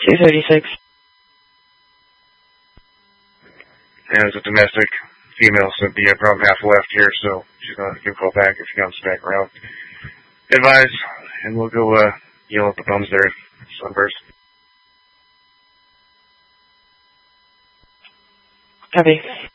236. And it's a domestic female, so it'd be probably half left here, so she's going to give a call back if she comes back around. Advise, and we'll go yell at the bums there, Sunburst. Copy.